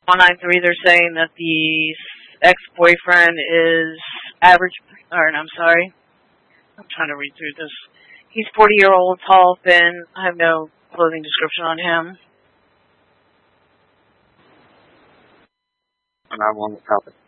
193, they're saying that the ex-boyfriend is average, or I'm sorry, I'm trying to read through this. He's 40-year-old, tall, thin. I have no clothing description on him. And I'm on the topic.